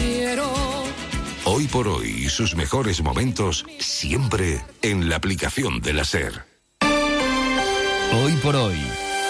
quiero. Hoy por hoy y sus mejores momentos siempre en la aplicación de la SER. Hoy por hoy.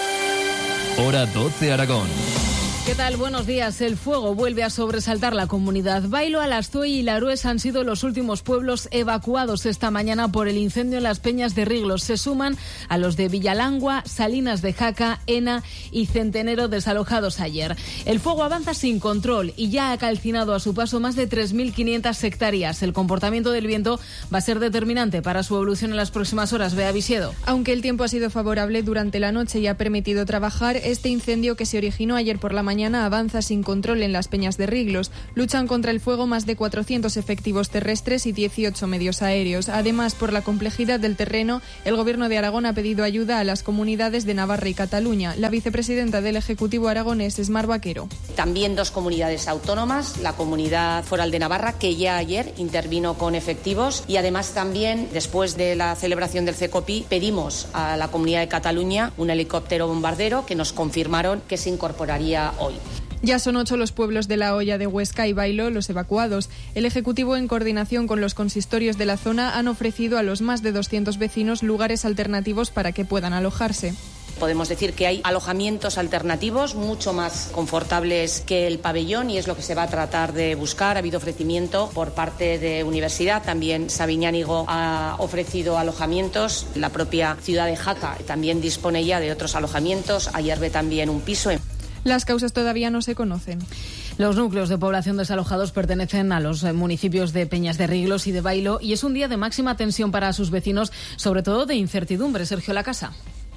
Hora 12 Aragón. ¿Qué tal? Buenos días. El fuego vuelve a sobresaltar la comunidad. Bailo, Alastoy y Larués han sido los últimos pueblos evacuados esta mañana por el incendio en las Peñas de Riglos. Se suman a los de Villalangua, Salinas de Jaca, Ena y Centenero, desalojados ayer. El fuego avanza sin control y ya ha calcinado a su paso más de 3.500 hectáreas. El comportamiento del viento va a ser determinante para su evolución en las próximas horas. Bea Visiedo. Aunque el tiempo ha sido favorable durante la noche y ha permitido trabajar, este incendio que se originó ayer por la mañana avanza sin control en las Peñas de Riglos. Luchan contra el fuego más de 400 efectivos terrestres y 18 medios aéreos. Además, por la complejidad del terreno, el Gobierno de Aragón ha pedido ayuda a las comunidades de Navarra y Cataluña. La vicepresidenta del Ejecutivo aragonés es Mar Vaquero. También dos comunidades autónomas, la Comunidad Foral de Navarra, que ya ayer intervino con efectivos, y además también, después de la celebración del CECOPI, pedimos a la Comunidad de Cataluña un helicóptero bombardero que nos confirmaron que se incorporaría hoy. Ya son 8 los pueblos de La Hoya, de Huesca y Bailo los evacuados. El Ejecutivo, en coordinación con los consistorios de la zona, han ofrecido a los más de 200 vecinos lugares alternativos para que puedan alojarse. Podemos decir que hay alojamientos alternativos mucho más confortables que el pabellón y es lo que se va a tratar de buscar. Ha habido ofrecimiento por parte de Universidad, también Sabiñánigo ha ofrecido alojamientos, la propia ciudad de Jaca también dispone ya de otros alojamientos, Ayerbe también un piso. Las causas todavía no se conocen. Los núcleos de población desalojados pertenecen a los municipios de Peñas de Riglos y de Bailo y es un día de máxima tensión para sus vecinos, sobre todo de incertidumbre. Sergio Lacasa.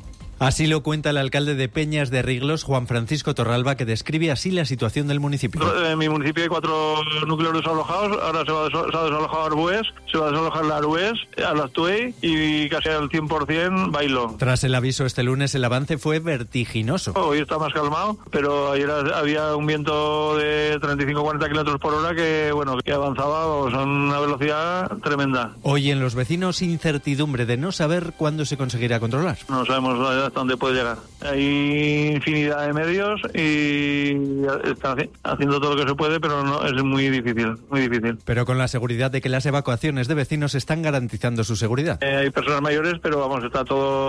Así lo cuenta el alcalde de Peñas de Riglos, Juan Francisco Torralba, que describe así la situación del municipio. En mi municipio hay 4 núcleos desalojados, ahora se ha desalojado Arbués, se va a desalojar Larués, Alastoy y casi al 100% Bailo. Tras el aviso este lunes, el avance fue vertiginoso. Hoy está más calmado, pero ayer había un viento de 35-40 kilómetros por hora que avanzaba a una velocidad tremenda. Hoy en los vecinos incertidumbre de no saber cuándo se conseguirá controlar. No sabemos hasta dónde puede llegar. Hay infinidad de medios y están haciendo todo lo que se puede, pero no es muy difícil, muy difícil. Pero con la seguridad de que las evacuaciones de vecinos están garantizando su seguridad. Hay personas mayores, pero vamos, está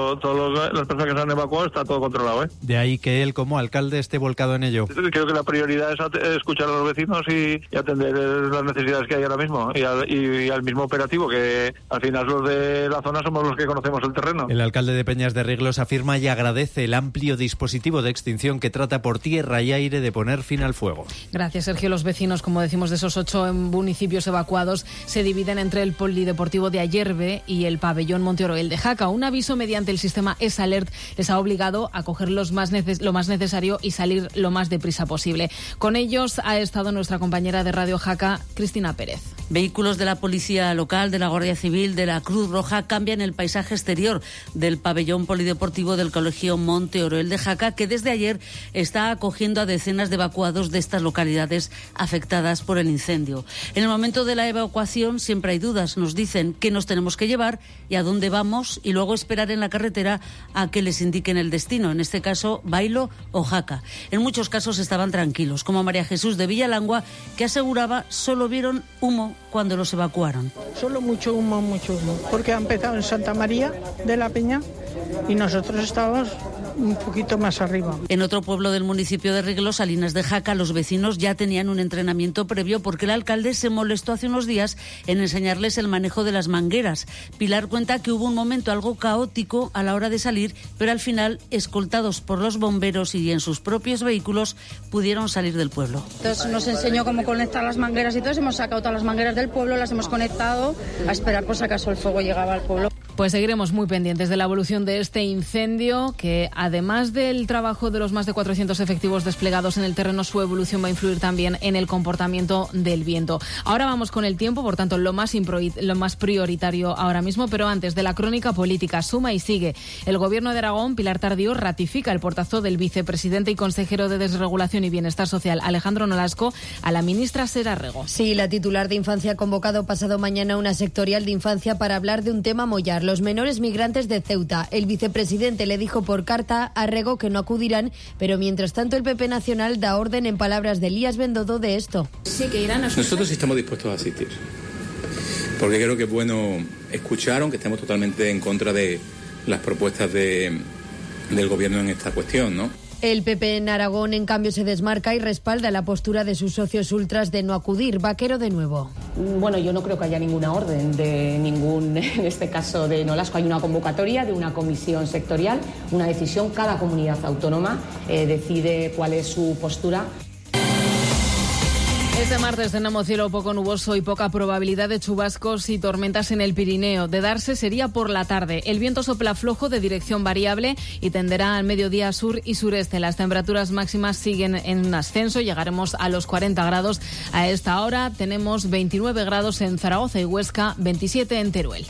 las personas que se han evacuado está todo controlado. De ahí que él, como alcalde, esté volcado en ello. Creo que la prioridad es escuchar a los vecinos y atender las necesidades que hay ahora mismo y al mismo operativo, que al final los de la zona somos los que conocemos el terreno. El alcalde de Peñas de Riglos afirma y agradece el amplio dispositivo de extinción que trata por tierra y aire de poner fin al fuego. Gracias, Sergio. Los vecinos, como decimos, de esos 8 municipios evacuados se dividen entre el polideportivo de Ayerbe y el pabellón Monteoroel de Jaca. Un aviso mediante el sistema ESALERT les ha obligado a coger lo más necesario y salir lo más deprisa posible. Con ellos ha estado nuestra compañera de Radio Jaca, Cristina Pérez. Vehículos de la Policía Local, de la Guardia Civil, de la Cruz Roja cambian el paisaje exterior del pabellón polideportivo del Colegio Monteoroel de Jaca, que desde ayer está acogiendo a decenas de evacuados de estas localidades afectadas por el incendio. En el momento de la evacuación siempre hay dudas. Nos dicen qué nos tenemos que llevar y a dónde vamos y luego esperar en la carretera a que les indiquen el destino, en este caso Bailo o Jaca. En muchos casos estaban tranquilos, como María Jesús de Villalangua, que aseguraba solo vieron humo cuando los evacuaron. Solo mucho humo, porque ha empezado en Santa María de la Peña y nosotros estábamos un poquito más arriba. En otro pueblo del municipio de Riglos, Salinas de Jaca, los vecinos ya tenían un entrenamiento previo porque el alcalde se molestó hace unos días en enseñarles el manejo de las mangueras. Pilar cuenta que hubo un momento algo caótico a la hora de salir, pero al final, escoltados por los bomberos y en sus propios vehículos, pudieron salir del pueblo. Entonces nos enseñó cómo conectar las mangueras y todo, hemos sacado todas las mangueras del pueblo, las hemos conectado a esperar por si acaso el fuego llegaba al pueblo. Pues seguiremos muy pendientes de la evolución de este incendio, que además del trabajo de los más de 400 efectivos desplegados en el terreno, su evolución va a influir también en el comportamiento del viento. Ahora vamos con el tiempo, por tanto, lo más prioritario ahora mismo, pero antes de la crónica política, suma y sigue. El Gobierno de Aragón, Pilar Tardío, ratifica el portazo del vicepresidente y consejero de Desregulación y Bienestar Social, Alejandro Nolasco, a la ministra Sera Rego. Sí, la titular de Infancia ha convocado pasado mañana una sectorial de infancia para hablar de un tema mollar, los menores migrantes de Ceuta. El vicepresidente le dijo por carta a Rego que no acudirán, pero mientras tanto el PP Nacional da orden, en palabras de Elías Bendodo, de esto. Sí, que irán a... Nosotros estamos dispuestos a asistir, porque creo que es bueno escuchar, aunque estemos totalmente en contra de las propuestas del Gobierno en esta cuestión, ¿no? El PP en Aragón, en cambio, se desmarca y respalda la postura de sus socios ultras de no acudir. Vaquero, de nuevo. Bueno, yo no creo que haya ninguna orden de ningún, en este caso de Nolasco. Hay una convocatoria de una comisión sectorial, una decisión. Cada comunidad autónoma decide cuál es su postura. Este martes tenemos cielo poco nuboso y poca probabilidad de chubascos y tormentas en el Pirineo. De darse sería por la tarde. El viento sopla flojo de dirección variable y tenderá al mediodía sur y sureste. Las temperaturas máximas siguen en ascenso. Llegaremos a los 40 grados. A esta hora tenemos 29 grados en Zaragoza y Huesca, 27 en Teruel.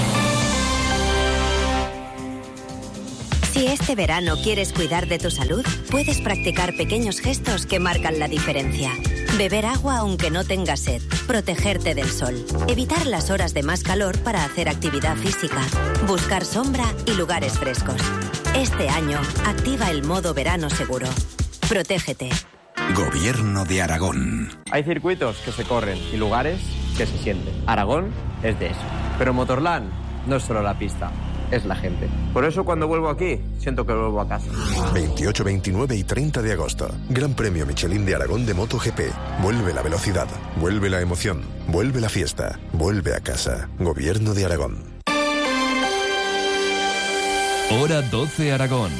Si este verano quieres cuidar de tu salud, puedes practicar pequeños gestos que marcan la diferencia. Beber agua aunque no tengas sed, protegerte del sol, evitar las horas de más calor para hacer actividad física, buscar sombra y lugares frescos. Este año, activa el modo verano seguro. Protégete. Gobierno de Aragón. Hay circuitos que se corren y lugares que se sienten. Aragón es de eso. Pero Motorland no es solo la pista, es la gente. Por eso cuando vuelvo aquí, siento que vuelvo a casa. 28, 29 y 30 de agosto. Gran Premio Michelin de Aragón de MotoGP. Vuelve la velocidad, vuelve la emoción, vuelve la fiesta, vuelve a casa. Gobierno de Aragón. Hora 12 Aragón.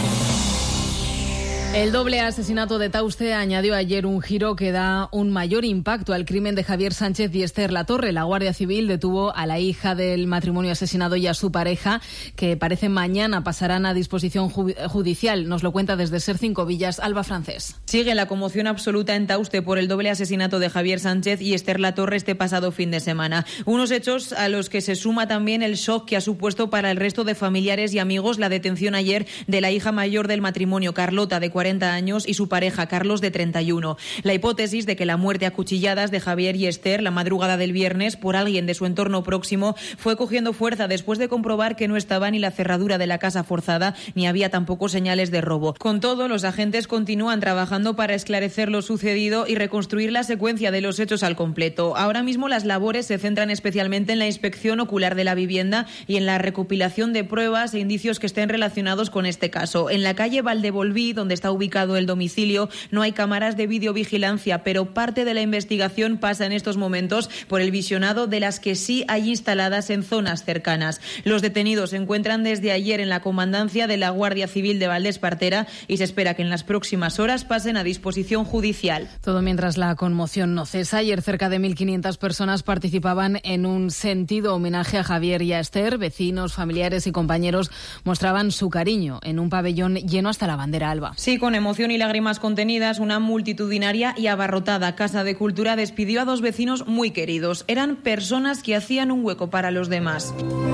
El doble asesinato de Tauste añadió ayer un giro que da un mayor impacto al crimen de Javier Sánchez y Esther Latorre. La Guardia Civil detuvo a la hija del matrimonio asesinado y a su pareja, que parece mañana pasarán a disposición judicial. Nos lo cuenta desde Ser 5 Villas, Alba Francés. Sigue la conmoción absoluta en Tauste por el doble asesinato de Javier Sánchez y Esther Latorre este pasado fin de semana. Unos hechos a los que se suma también el shock que ha supuesto para el resto de familiares y amigos la detención ayer de la hija mayor del matrimonio, Carlota, de 40 años, y su pareja, Carlos, de 31. La hipótesis de que la muerte a cuchilladas de Javier y Esther la madrugada del viernes por alguien de su entorno próximo fue cogiendo fuerza después de comprobar que no estaba ni la cerradura de la casa forzada ni había tampoco señales de robo. Con todo, los agentes continúan trabajando para esclarecer lo sucedido y reconstruir la secuencia de los hechos al completo. Ahora mismo las labores se centran especialmente en la inspección ocular de la vivienda y en la recopilación de pruebas e indicios que estén relacionados con este caso. En la calle Valdevolví, donde está ubicado el domicilio, no hay cámaras de videovigilancia, pero parte de la investigación pasa en estos momentos por el visionado de las que sí hay instaladas en zonas cercanas. Los detenidos se encuentran desde ayer en la comandancia de la Guardia Civil de Valdespartera y se espera que en las próximas horas pasen a disposición judicial. Todo mientras la conmoción no cesa. Ayer cerca de 1.500 personas participaban en un sentido homenaje a Javier y a Esther. Vecinos, familiares y compañeros mostraban su cariño en un pabellón lleno hasta la bandera alba. Sí, con emoción y lágrimas contenidas, una multitudinaria y abarrotada Casa de Cultura despidió a dos vecinos muy queridos. Eran personas que hacían un hueco para los demás.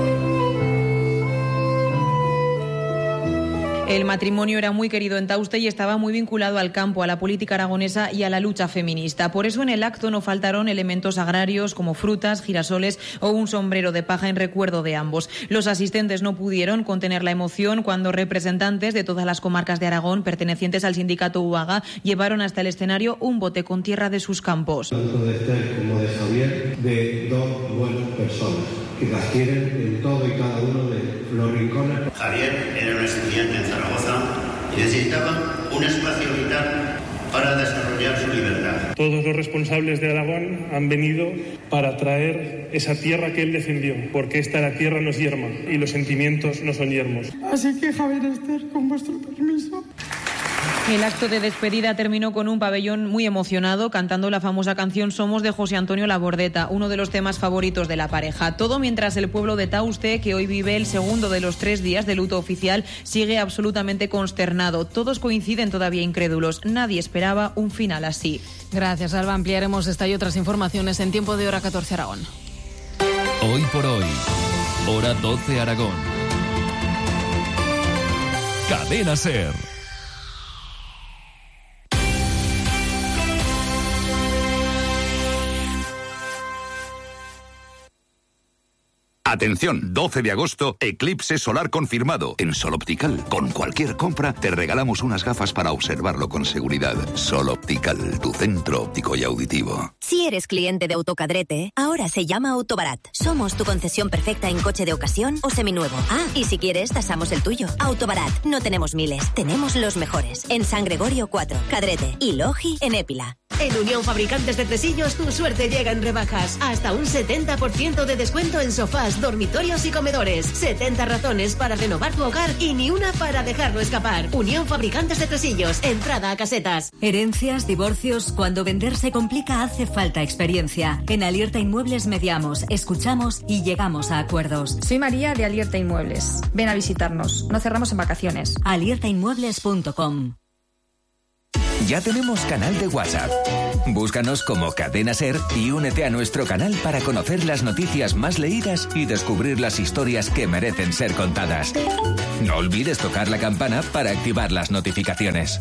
El matrimonio era muy querido en Tauste y estaba muy vinculado al campo, a la política aragonesa y a la lucha feminista. Por eso en el acto no faltaron elementos agrarios como frutas, girasoles o un sombrero de paja en recuerdo de ambos. Los asistentes no pudieron contener la emoción cuando representantes de todas las comarcas de Aragón pertenecientes al sindicato UAGA llevaron hasta el escenario un bote con tierra de sus campos. Tanto de Esther como de Javier, de dos buenas personas que las quieren en todo y cada uno de los rincones. Javier era un estudiante en Zaragoza y necesitaba un espacio vital para desarrollar su libertad. Todos los responsables de Aragón han venido para traer esa tierra que él defendió, porque esta la tierra no es yerma y los sentimientos no son yermos. Así que Javier, Esther, con vuestro permiso. El acto de despedida terminó con un pabellón muy emocionado cantando la famosa canción Somos de José Antonio Labordeta, uno de los temas favoritos de la pareja. Todo mientras el pueblo de Tauste, que hoy vive el segundo de los 3 días de luto oficial, sigue absolutamente consternado. Todos coinciden todavía incrédulos. Nadie esperaba un final así. Gracias, Alba. Ampliaremos esta y otras informaciones en Tiempo de Hora 14 Aragón. Hoy por hoy, Hora 12 Aragón. Cadena Ser. Atención, 12 de agosto, eclipse solar confirmado. En Sol Optical, con cualquier compra, te regalamos unas gafas para observarlo con seguridad. Sol Optical, tu centro óptico y auditivo. Si eres cliente de Autocadrete, ahora se llama Autobarat. Somos tu concesión perfecta en coche de ocasión o seminuevo. Ah, y si quieres, tasamos el tuyo. Autobarat, no tenemos miles, tenemos los mejores. En San Gregorio 4, Cadrete y Logi en Épila. En Unión Fabricantes de Tresillos, tu suerte llega en rebajas. Hasta un 70% de descuento en sofás, dormitorios y comedores. 70 razones para renovar tu hogar y ni una para dejarlo escapar. Unión Fabricantes de Tresillos, entrada a Casetas. Herencias, divorcios, cuando vender se complica hace falta experiencia. En Alierta Inmuebles mediamos, escuchamos y llegamos a acuerdos. Soy María de Alierta Inmuebles. Ven a visitarnos, no cerramos en vacaciones. aliertainmuebles.com. Ya tenemos canal de WhatsApp. Búscanos como Cadena Ser y únete a nuestro canal para conocer las noticias más leídas y descubrir las historias que merecen ser contadas. No olvides tocar la campana para activar las notificaciones.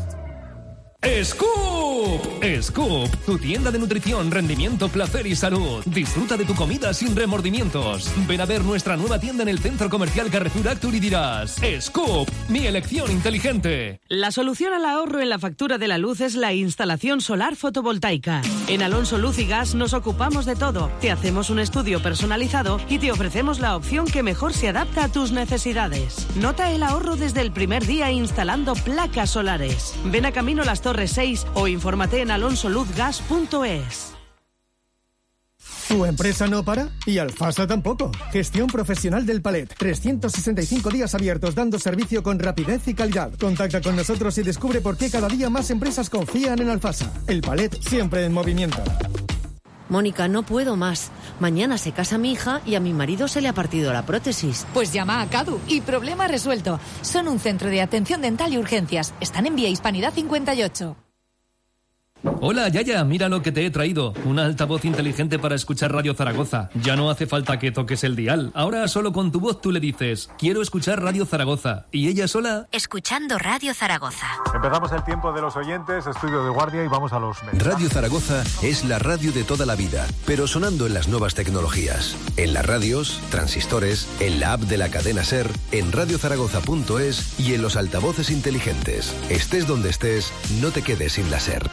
¡Scoop! Scoop, tu tienda de nutrición, rendimiento, placer y salud. Disfruta de tu comida sin remordimientos. Ven a ver nuestra nueva tienda en el Centro Comercial Carrefour Actur y dirás: Scoop, mi elección inteligente. La solución al ahorro en la factura de la luz es la instalación solar fotovoltaica. En Alonso Luz y Gas nos ocupamos de todo. Te hacemos un estudio personalizado y te ofrecemos la opción que mejor se adapta a tus necesidades. Nota el ahorro desde el primer día instalando placas solares. Ven a Camino Las Torres 6 o infórmate en alonsoluzgas.es. ¿Tu empresa no para? Y Alfasa tampoco. Gestión profesional del palet. 365 días abiertos dando servicio con rapidez y calidad. Contacta con nosotros y descubre por qué cada día más empresas confían en Alfasa. El palet siempre en movimiento. Mónica, no puedo más. Mañana se casa mi hija y a mi marido se le ha partido la prótesis. Pues llama a Cadu y problema resuelto. Son un centro de atención dental y urgencias. Están en Vía Hispanidad 58. Hola, Yaya, mira lo que te he traído. Una altavoz inteligente para escuchar Radio Zaragoza. Ya no hace falta que toques el dial. Ahora solo con tu voz tú le dices: quiero escuchar Radio Zaragoza. Y ella sola... Escuchando Radio Zaragoza. Empezamos el tiempo de los oyentes, estudio de guardia, y vamos a los mensajes. Radio Zaragoza es la radio de toda la vida, pero sonando en las nuevas tecnologías. En las radios, transistores, en la app de la cadena SER, en radiozaragoza.es y en los altavoces inteligentes. Estés donde estés, no te quedes sin la SER.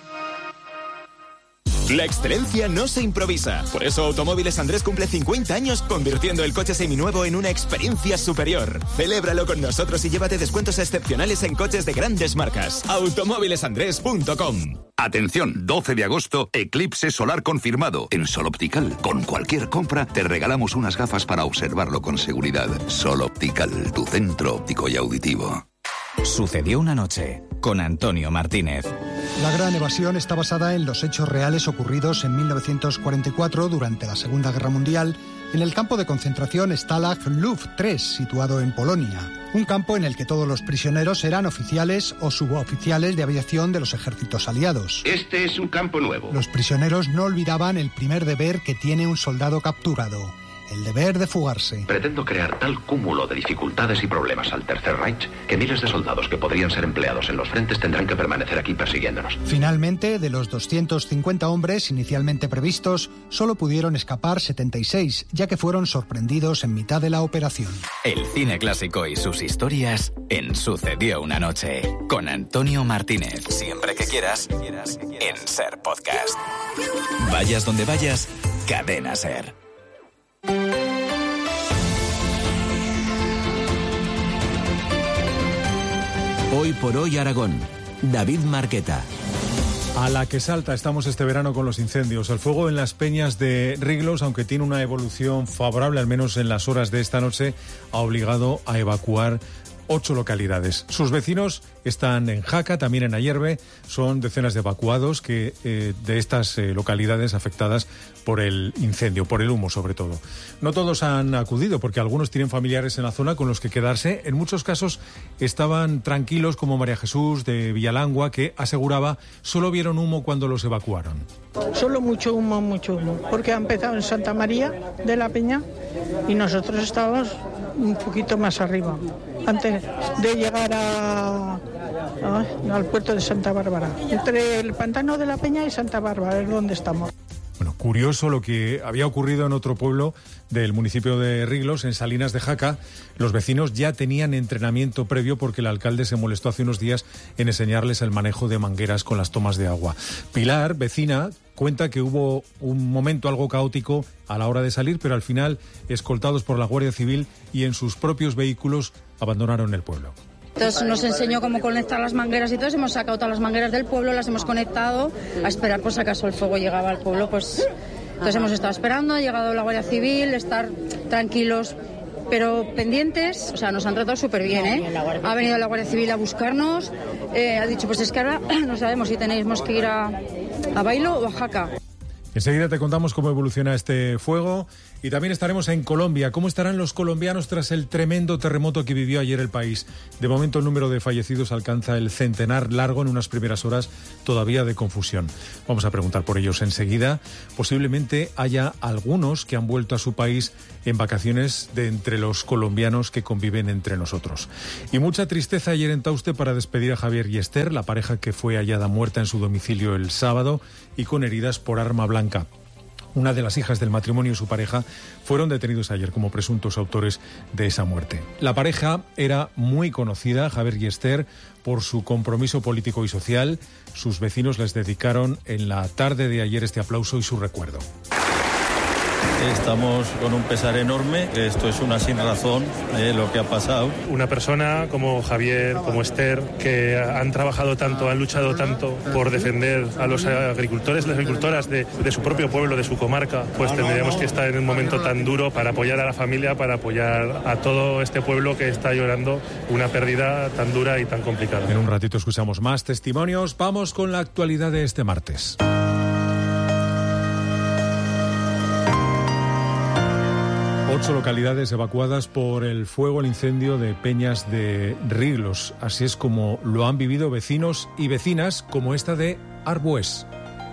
La excelencia no se improvisa. Por eso Automóviles Andrés cumple 50 años convirtiendo el coche seminuevo en una experiencia superior. Celébralo con nosotros y llévate descuentos excepcionales en coches de grandes marcas. Automóvilesandrés.com. Atención, 12 de agosto, eclipse solar confirmado. En Sol Optical, con cualquier compra, te regalamos unas gafas para observarlo con seguridad. Sol Optical, tu centro óptico y auditivo. Sucedió una noche, con Antonio Martínez. La Gran Evasión está basada en los hechos reales ocurridos en 1944 durante la Segunda Guerra Mundial en el campo de concentración Stalag Luft 3, situado en Polonia. Un campo en el que todos los prisioneros eran oficiales o suboficiales de aviación de los ejércitos aliados. Este es un campo nuevo. Los prisioneros no olvidaban el primer deber que tiene un soldado capturado: el deber de fugarse. Pretendo crear tal cúmulo de dificultades y problemas al Tercer Reich que miles de soldados que podrían ser empleados en los frentes tendrán que permanecer aquí persiguiéndonos. Finalmente, de los 250 hombres inicialmente previstos, solo pudieron escapar 76, ya que fueron sorprendidos en mitad de la operación. El cine clásico y sus historias en Sucedió una noche, con Antonio Martínez. Siempre que quieras, en SER Podcast. Vayas donde vayas, Cadena SER. Hoy por hoy Aragón. David Marqueta. A la que salta estamos este verano con los incendios. El fuego en las peñas de Riglos, aunque tiene una evolución favorable, al menos en las horas de esta noche, ha obligado a evacuar 8 localidades. Sus vecinos están en Jaca, también en Ayerbe. Son decenas de evacuados que de estas localidades afectadas por el incendio, por el humo sobre todo. No todos han acudido porque algunos tienen familiares en la zona con los que quedarse. En muchos casos estaban tranquilos, como María Jesús de Villalangua, que aseguraba solo vieron humo cuando los evacuaron. Solo mucho humo, porque ha empezado en Santa María de la Peña y nosotros estábamos un poquito más arriba, antes de llegar al puerto de Santa Bárbara. Entre el pantano de la Peña y Santa Bárbara es donde estamos. Bueno, curioso lo que había ocurrido en otro pueblo del municipio de Riglos, en Salinas de Jaca. Los vecinos ya tenían entrenamiento previo porque el alcalde se molestó hace unos días en enseñarles el manejo de mangueras con las tomas de agua. Pilar, vecina, cuenta que hubo un momento algo caótico a la hora de salir, pero al final, escoltados por la Guardia Civil y en sus propios vehículos, abandonaron el pueblo. Entonces nos enseñó cómo conectar las mangueras y todo, hemos sacado todas las mangueras del pueblo, las hemos conectado a esperar por si acaso el fuego llegaba al pueblo, pues entonces hemos estado esperando, ha llegado la Guardia Civil, estar tranquilos pero pendientes, o sea, nos han tratado súper bien, ¿eh? Ha venido la Guardia Civil a buscarnos, ha dicho, pues es que ahora no sabemos si tenemos que ir a Bailo o a Jaca. Enseguida te contamos cómo evoluciona este fuego y también estaremos en Colombia. ¿Cómo estarán los colombianos tras el tremendo terremoto que vivió ayer el país? De momento el número de fallecidos alcanza el centenar largo en unas primeras horas todavía de confusión. Vamos a preguntar por ellos enseguida. Posiblemente haya algunos que han vuelto a su país en vacaciones de entre los colombianos que conviven entre nosotros. Y mucha tristeza ayer en Tauste para despedir a Javier y Esther, la pareja que fue hallada muerta en su domicilio el sábado y con heridas por arma blanca. Una de las hijas del matrimonio y su pareja fueron detenidos ayer como presuntos autores de esa muerte. La pareja era muy conocida, Javier y Esther, por su compromiso político y social. Sus vecinos les dedicaron en la tarde de ayer este aplauso y su recuerdo. Estamos con un pesar enorme, esto es una sin razón, lo que ha pasado. Una persona como Javier, como Esther, que han trabajado tanto, han luchado tanto por defender a los agricultores y las agricultoras de su propio pueblo, de su comarca, pues tendríamos que estar en un momento tan duro para apoyar a la familia, para apoyar a todo este pueblo que está llorando una pérdida tan dura y tan complicada. En un ratito escuchamos más testimonios. Vamos con la actualidad de este martes. 8 localidades evacuadas por el fuego, el incendio de Peñas de Riglos. Así es como lo han vivido vecinos y vecinas como esta de Arbués.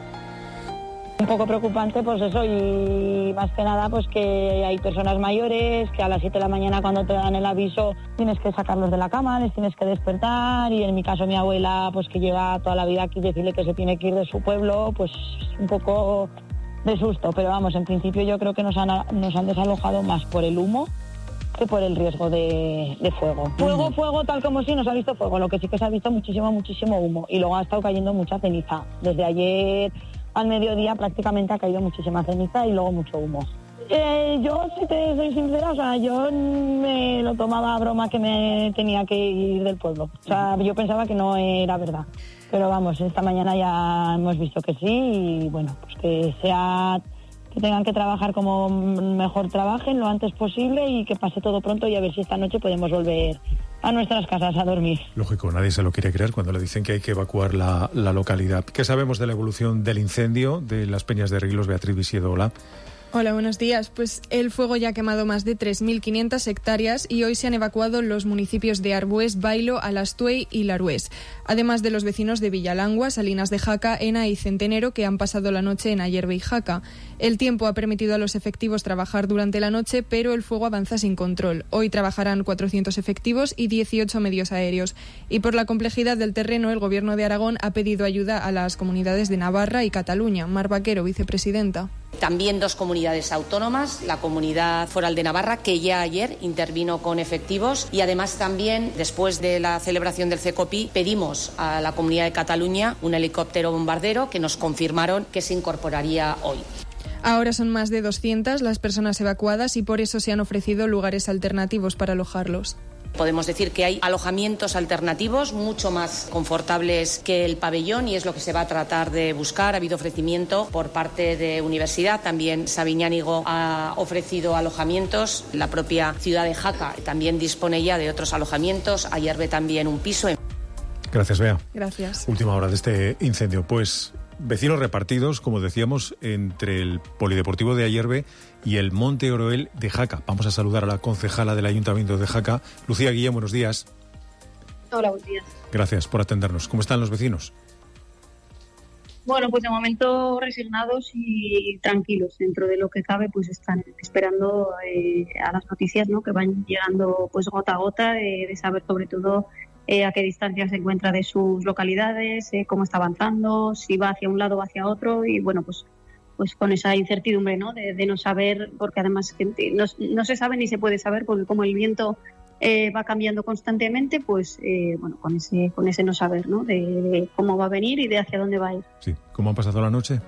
Un poco preocupante, pues eso, y más que nada, pues que hay personas mayores que a las 7 de la mañana cuando te dan el aviso tienes que sacarlos de la cama, les tienes que despertar, y en mi caso mi abuela, pues que lleva toda la vida aquí, decirle que se tiene que ir de su pueblo, pues un poco de susto, pero vamos, en principio yo creo que nos han desalojado más por el humo que por el riesgo de fuego. Fuego, tal como sí, nos ha visto fuego, lo que sí que se ha visto muchísimo humo, y luego ha estado cayendo mucha ceniza. Desde ayer al mediodía prácticamente ha caído muchísima ceniza y luego mucho humo. Yo, si te soy sincera, o sea, yo me lo tomaba a broma que me tenía que ir del pueblo. O sea, yo pensaba que no era verdad. Pero vamos, esta mañana ya hemos visto que sí y bueno, pues que tengan que trabajar como mejor trabajen lo antes posible y que pase todo pronto y a ver si esta noche podemos volver a nuestras casas a dormir. Lógico, nadie se lo quiere creer cuando le dicen que hay que evacuar la localidad. ¿Qué sabemos de la evolución del incendio de las Peñas de Riglos? Beatriz Visiedo, hola. Hola, buenos días. Pues el fuego ya ha quemado más de 3.500 hectáreas y hoy se han evacuado los municipios de Arbués, Bailo, Alastuey y Larués, además de los vecinos de Villalangua, Salinas de Jaca, Ena y Centenero, que han pasado la noche en Ayerbe y Jaca. El tiempo ha permitido a los efectivos trabajar durante la noche, pero el fuego avanza sin control. Hoy trabajarán 400 efectivos y 18 medios aéreos. Y por la complejidad del terreno, el Gobierno de Aragón ha pedido ayuda a las comunidades de Navarra y Cataluña. Mar Vaquero, vicepresidenta. También 2 comunidades autónomas, la Comunidad Foral de Navarra, que ya ayer intervino con efectivos, y además también, después de la celebración del CECOPI, pedimos a la Comunidad de Cataluña un helicóptero bombardero que nos confirmaron que se incorporaría hoy. Ahora son más de 200 las personas evacuadas y por eso se han ofrecido lugares alternativos para alojarlos. Podemos decir que hay alojamientos alternativos mucho más confortables que el pabellón y es lo que se va a tratar de buscar. Ha habido ofrecimiento por parte de universidad, también Sabiñánigo ha ofrecido alojamientos, la propia ciudad de Jaca también dispone ya de otros alojamientos, Ayerbe también un piso. Gracias, Bea. Gracias. Última hora de este incendio, pues vecinos repartidos, como decíamos, entre el Polideportivo de Ayerbe y el Monte Oroel de Jaca. Vamos a saludar a la concejala del Ayuntamiento de Jaca, Lucía Guillén, buenos días. Hola, buenos días. Gracias por atendernos. ¿Cómo están los vecinos? Bueno, pues de momento resignados y tranquilos. Dentro de lo que cabe, pues están esperando a las noticias, ¿no?, que van llegando pues gota a gota, de saber sobre todo a qué distancia se encuentra de sus localidades, cómo está avanzando, si va hacia un lado o hacia otro, y bueno, pues pues con esa incertidumbre, ¿no? De no saber, porque además no se sabe ni se puede saber, porque como el viento va cambiando constantemente, pues con ese no saber, ¿no? De cómo va a venir y de hacia dónde va a ir. Sí. ¿Cómo han pasado la noche?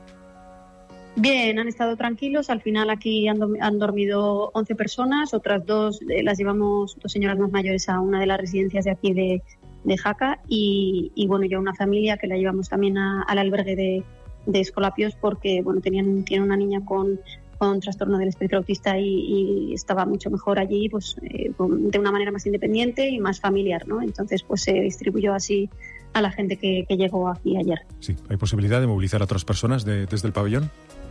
Bien, han estado tranquilos. Al final aquí han dormido 11 personas, otras 2 las llevamos, 2 señoras más mayores, a una de las residencias de aquí de Jaca, y bueno, yo una familia que la llevamos también al albergue de Escolapios, porque bueno, tiene una niña con trastorno del espectro autista y estaba mucho mejor allí, pues de una manera más independiente y más familiar, ¿no? Entonces pues se distribuyó así a la gente que llegó aquí ayer. Sí, ¿hay posibilidad de movilizar a otras personas desde el pabellón?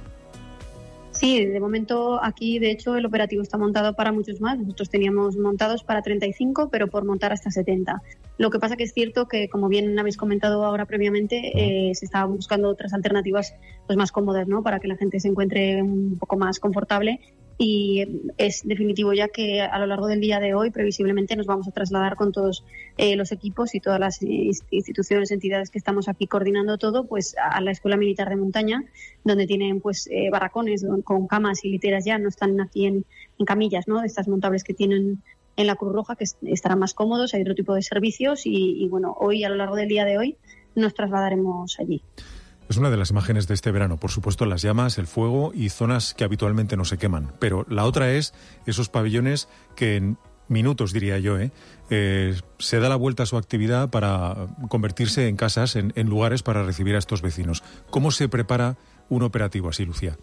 Sí, de momento aquí, de hecho, el operativo está montado para muchos más. Nosotros teníamos montados para 35, pero por montar hasta 70. Lo que pasa que es cierto que, como bien habéis comentado ahora previamente, se estaban buscando otras alternativas pues más cómodas, ¿no? Para que la gente se encuentre un poco más confortable. Y es definitivo ya que a lo largo del día de hoy previsiblemente nos vamos a trasladar con todos los equipos y todas las instituciones, entidades que estamos aquí coordinando todo, pues a la Escuela Militar de Montaña, donde tienen pues barracones con camas y literas, ya no están aquí en camillas, ¿no? De estas montables que tienen en la Cruz Roja, que estarán más cómodos. Hay otro tipo de servicios y bueno, hoy, a lo largo del día de hoy, nos trasladaremos allí. Es una de las imágenes de este verano, por supuesto, las llamas, el fuego y zonas que habitualmente no se queman. Pero la otra es esos pabellones que en minutos, diría yo, se da la vuelta a su actividad para convertirse en casas, en lugares para recibir a estos vecinos. ¿Cómo se prepara un operativo así, Lucía?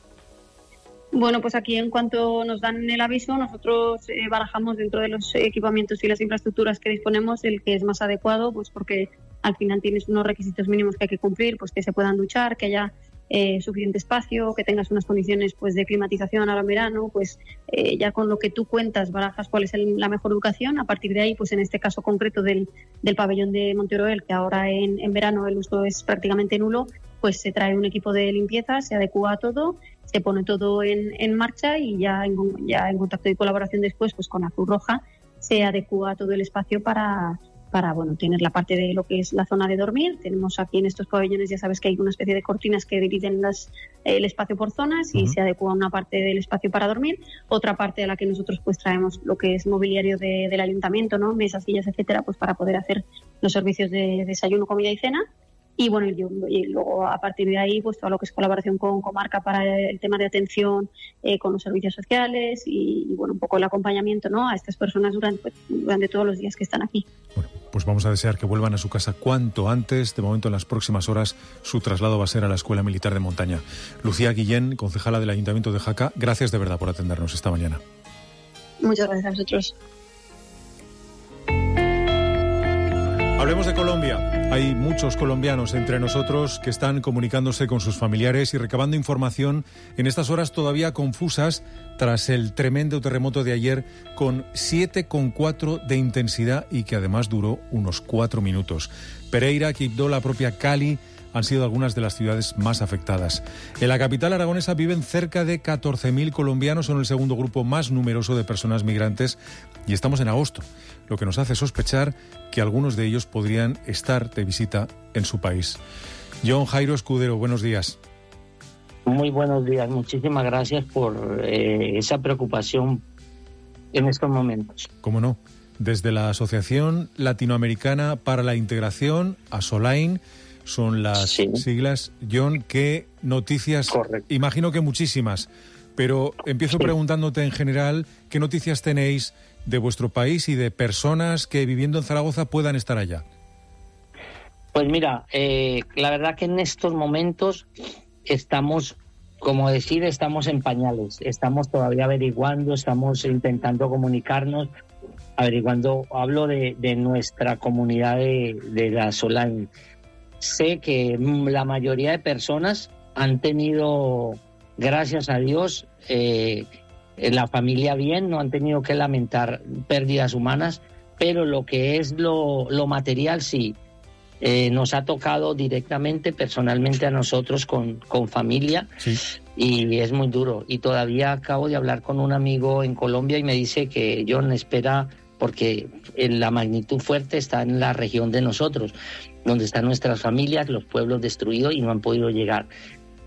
Bueno, pues aquí, en cuanto nos dan el aviso, nosotros barajamos dentro de los equipamientos y las infraestructuras que disponemos el que es más adecuado, pues porque al final tienes unos requisitos mínimos que hay que cumplir, pues que se puedan duchar, que haya suficiente espacio, que tengas unas condiciones pues de climatización ahora en verano, pues ya con lo que tú cuentas barajas cuál es la mejor ubicación. A partir de ahí, pues en este caso concreto del pabellón de Monteoroel, que ahora en verano el uso es prácticamente nulo, pues se trae un equipo de limpieza, se adecúa a todo, se pone todo en marcha y ya en contacto y colaboración después pues con la Cruz Roja se adecúa todo el espacio para bueno, tener la parte de lo que es la zona de dormir. Tenemos aquí en estos pabellones, ya sabes que hay una especie de cortinas que dividen el espacio por zonas y se adecúa una parte del espacio para dormir, otra parte a la que nosotros pues traemos lo que es mobiliario del ayuntamiento, ¿no? Mesas, sillas, etcétera, pues para poder hacer los servicios de desayuno, comida y cena. Y bueno, y luego a partir de ahí, pues todo lo que es colaboración con Comarca para el tema de atención con los servicios sociales y bueno, un poco el acompañamiento, ¿no? A estas personas durante todos los días que están aquí. Bueno, pues vamos a desear que vuelvan a su casa cuanto antes. De momento, en las próximas horas, su traslado va a ser a la Escuela Militar de Montaña. Lucía Guillén, concejala del Ayuntamiento de Jaca, gracias de verdad por atendernos esta mañana. Muchas gracias a vosotros. Hablemos de Colombia. Hay muchos colombianos entre nosotros que están comunicándose con sus familiares y recabando información en estas horas todavía confusas tras el tremendo terremoto de ayer con 7,4 de intensidad y que además duró unos 4 minutos. Pereira, Quibdó, la propia Cali han sido algunas de las ciudades más afectadas. En la capital aragonesa viven cerca de 14.000 colombianos, son el segundo grupo más numeroso de personas migrantes y estamos en agosto, lo que nos hace sospechar que algunos de ellos podrían estar de visita en su país. John Jairo Escudero, buenos días. Muy buenos días, muchísimas gracias por esa preocupación en estos momentos. ¿Cómo no? Desde la Asociación Latinoamericana para la Integración, ASOLAIN, son las siglas. John, ¿qué noticias? Correcto. Imagino que muchísimas, pero empiezo preguntándote en general, ¿qué noticias tenéis de vuestro país y de personas que viviendo en Zaragoza puedan estar allá? Pues mira, la verdad que en estos momentos estamos, estamos en pañales, estamos todavía averiguando, estamos intentando comunicarnos, hablo de nuestra comunidad de la Solán. Sé que la mayoría de personas han tenido, gracias a Dios, la familia bien, no han tenido que lamentar pérdidas humanas, pero lo que es lo material sí, nos ha tocado directamente, personalmente a nosotros con familia, sí. Y es muy duro. Y todavía acabo de hablar con un amigo en Colombia y me dice que John espera, porque la magnitud fuerte está en la región de nosotros, donde están nuestras familias, los pueblos destruidos y no han podido llegar.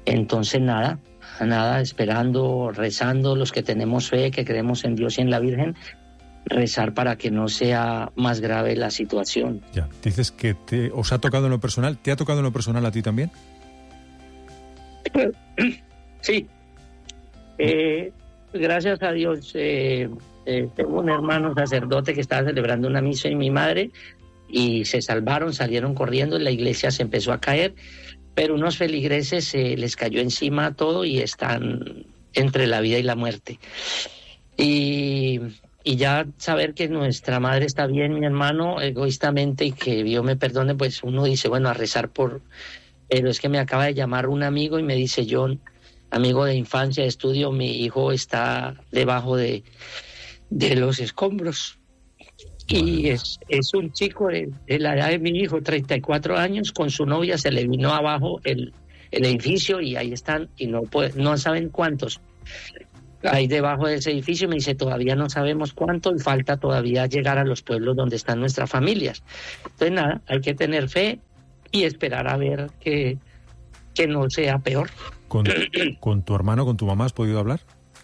Entonces nada, esperando, rezando, los que tenemos fe, que creemos en Dios y en la Virgen, rezar para que no sea más grave la situación. Ya, dices que os ha tocado en lo personal. ¿Te ha tocado en lo personal a ti también? Sí. Gracias a Dios, tengo un hermano sacerdote que estaba celebrando una misa y mi madre, y se salvaron, salieron corriendo, la iglesia se empezó a caer, pero unos feligreses les cayó encima todo y están entre la vida y la muerte. Y ya saber que nuestra madre está bien, mi hermano, egoístamente, y que Dios me perdone, pues uno dice, bueno, a rezar por... Pero es que me acaba de llamar un amigo y me dice, John, amigo de infancia, de estudio, mi hijo está debajo de los escombros. Y es un chico de la edad de mi hijo, 34 años, con su novia, se le vino abajo el edificio y ahí están, y no saben cuántos hay debajo de ese edificio. Me dice, todavía no sabemos cuánto y falta todavía llegar a los pueblos donde están nuestras familias. Entonces nada, hay que tener fe y esperar a ver que no sea peor. ¿Con tu hermano, con tu mamá has podido hablar?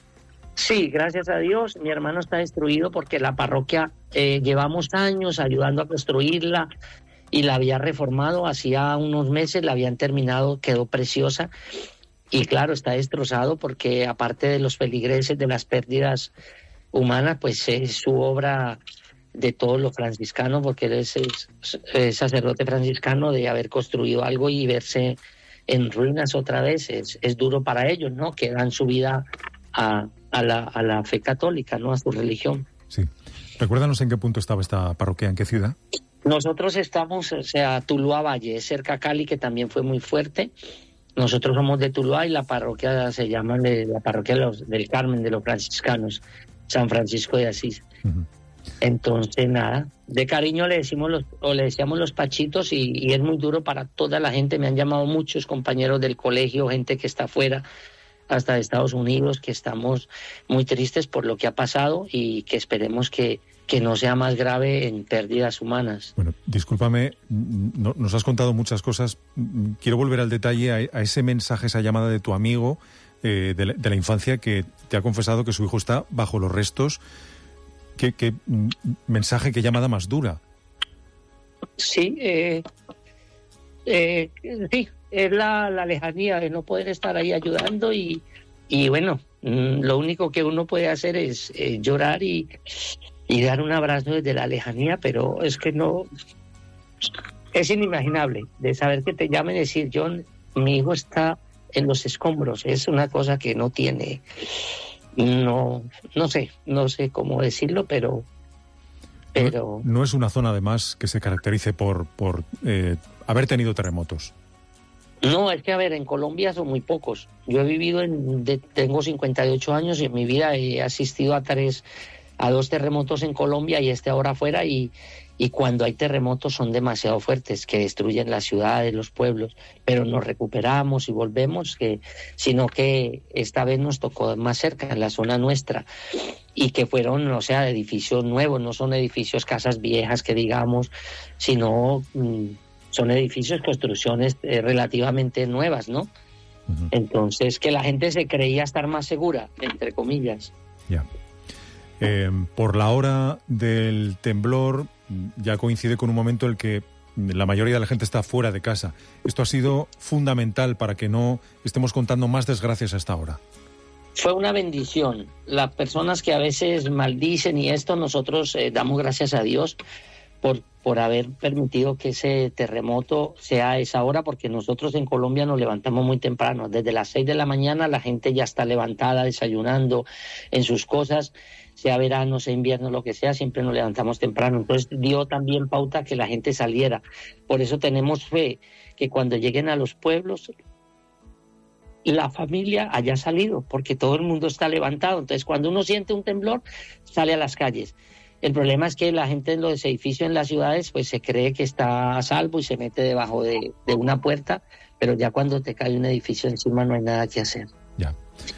Sí, gracias a Dios. Mi hermano está destruido porque la parroquia llevamos años ayudando a construirla y la había reformado. Hacía unos meses la habían terminado, quedó preciosa. Y claro, está destrozado porque aparte de los feligreses, de las pérdidas humanas, pues es su obra de todos los franciscanos, porque él es sacerdote franciscano, de haber construido algo y verse en ruinas otra vez. Es duro para ellos, ¿no? Que dan su vida a la fe católica, ¿no? A su religión. Sí. Recuérdanos en qué punto estaba esta parroquia, en qué ciudad. Nosotros estamos, Tuluá Valle, cerca a Cali, que también fue muy fuerte. Nosotros somos de Tuluá y la parroquia se llama la parroquia del Carmen, de los franciscanos, San Francisco de Asís. Uh-huh. Entonces, nada, de cariño le decíamos los Pachitos, y es muy duro para toda la gente. Me han llamado muchos compañeros del colegio, gente que está afuera, hasta de Estados Unidos, que estamos muy tristes por lo que ha pasado y que esperemos que no sea más grave en pérdidas humanas. Bueno, discúlpame, nos has contado muchas cosas. Quiero volver al detalle, a ese mensaje, esa llamada de tu amigo de la infancia, que te ha confesado que su hijo está bajo los restos. ¿Qué mensaje, qué llamada más dura? Sí, sí, es la lejanía de no poder estar ahí ayudando y bueno, lo único que uno puede hacer es llorar y dar un abrazo desde la lejanía, pero es que no, es inimaginable de saber que te llamen y decir, John, mi hijo está en los escombros. Es una cosa que no tiene, no sé cómo decirlo, pero no es una zona además que se caracterice por haber tenido terremotos. No, es que a ver, en Colombia son muy pocos. Yo he vivido tengo 58 años y en mi vida he asistido a 2 terremotos en Colombia y ahora afuera, y cuando hay terremotos son demasiado fuertes, que destruyen las ciudades, los pueblos, pero nos recuperamos y volvemos, sino que esta vez nos tocó más cerca, en la zona nuestra, y que fueron, edificios nuevos, no son edificios, casas viejas que digamos, sino son edificios, construcciones relativamente nuevas, ¿no? Uh-huh. Entonces, que la gente se creía estar más segura, entre comillas. Ya. Por la hora del temblor ya coincide con un momento en el que la mayoría de la gente está fuera de casa. Esto ha sido fundamental para que no estemos contando más desgracias a esta hora. Fue una bendición. Las personas que a veces maldicen y esto, nosotros damos gracias a Dios por haber permitido que ese terremoto sea a esa hora, porque nosotros en Colombia nos levantamos muy temprano. Desde las 6 de la mañana la gente ya está levantada, desayunando en sus cosas, sea verano, sea invierno, lo que sea, siempre nos levantamos temprano. Entonces dio también pauta que la gente saliera. Por eso tenemos fe que cuando lleguen a los pueblos, la familia haya salido, porque todo el mundo está levantado. Entonces cuando uno siente un temblor, sale a las calles. El problema es que la gente en los edificios en las ciudades pues se cree que está a salvo y se mete debajo de una puerta, pero ya cuando te cae un edificio encima no hay nada que hacer. Ya.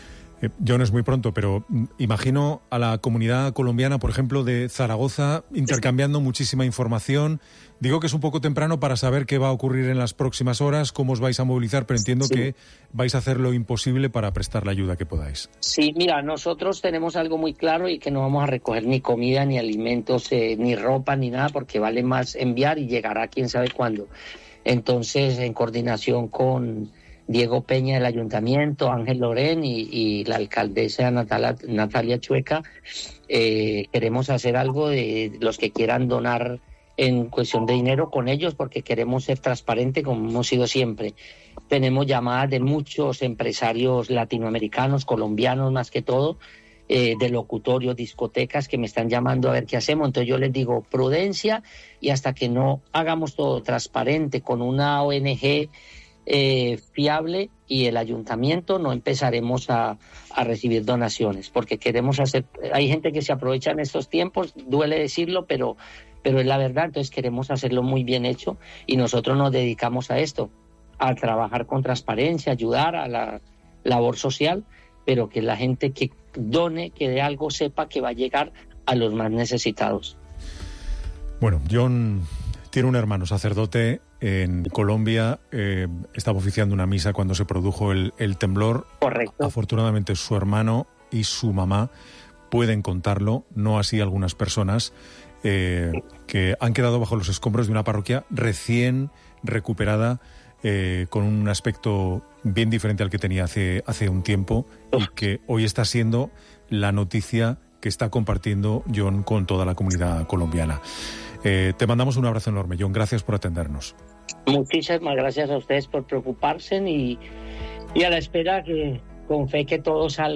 John, es muy pronto, pero imagino a la comunidad colombiana, por ejemplo, de Zaragoza, intercambiando muchísima información. Digo que es un poco temprano para saber qué va a ocurrir en las próximas horas, cómo os vais a movilizar, pero entiendo que vais a hacer lo imposible para prestar la ayuda que podáis. Sí, mira, nosotros tenemos algo muy claro y que no vamos a recoger ni comida, ni alimentos, ni ropa, ni nada, porque vale más enviar y llegará quién sabe cuándo. Entonces, en coordinación con Diego Peña del Ayuntamiento, Ángel Lorén y la alcaldesa Natalia Chueca, queremos hacer algo de los que quieran donar en cuestión de dinero con ellos, porque queremos ser transparentes como hemos sido siempre. Tenemos llamadas de muchos empresarios latinoamericanos, colombianos más que todo, de locutorios, discotecas que me están llamando a ver qué hacemos. Entonces yo les digo prudencia, y hasta que no hagamos todo transparente con una ONG fiable y el ayuntamiento, no empezaremos a recibir donaciones, porque queremos hacer, hay gente que se aprovecha en estos tiempos, duele decirlo, pero es la verdad. Entonces queremos hacerlo muy bien hecho, y nosotros nos dedicamos a esto, a trabajar con transparencia, ayudar a la labor social, pero que la gente que done, que de algo, sepa que va a llegar a los más necesitados. Bueno, John tiene un hermano sacerdote en Colombia, estaba oficiando una misa cuando se produjo el temblor. Correcto. Afortunadamente su hermano y su mamá pueden contarlo, no así algunas personas que han quedado bajo los escombros de una parroquia recién recuperada, con un aspecto bien diferente al que tenía hace un tiempo, y que hoy está siendo la noticia que está compartiendo John con toda la comunidad colombiana. Te mandamos un abrazo enorme, John. Gracias por atendernos. Muchísimas gracias a ustedes por preocuparse, y a la espera, que con fe que todo salga